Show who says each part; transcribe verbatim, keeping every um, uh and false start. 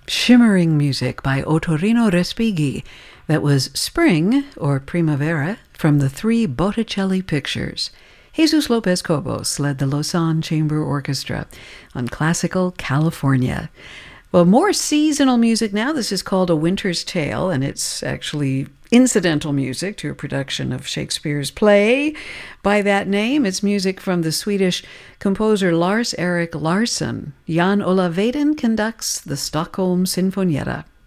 Speaker 1: Shimmering music by Ottorino Respighi. That was Spring, or Primavera, from the three Botticelli pictures. Jesus Lopez Cobos led the Lausanne Chamber Orchestra on classical California. Well, more seasonal music now. This is called A Winter's Tale, and it's actually incidental music to a production of Shakespeare's play by that name. It's music from the Swedish composer Lars Erik Larsson. Jan Ola Weiden conducts the Stockholm Sinfonietta.